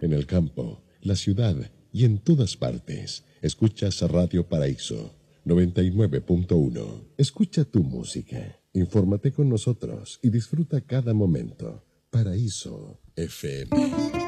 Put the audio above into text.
en el campo, la ciudad y en todas partes. Escuchas Radio Paraíso 99.1. Escucha tu música, infórmate con nosotros y disfruta cada momento. Paraíso FM.